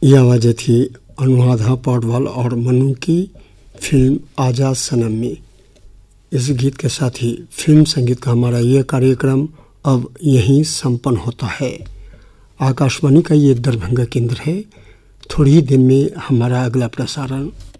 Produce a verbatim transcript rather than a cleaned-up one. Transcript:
यह आवाज़ें थी अनुराधा पौडवाल और मनु की फिल्म आज़ाद सनम में। इस गीत के साथ ही फिल्म संगीत का हमारा यह कार्यक्रम अब यहीं संपन्न होता है। आकाशवाणी का ये दरभंगा केंद्र है। थोड़ी ही दिन में हमारा अगला प्रसारण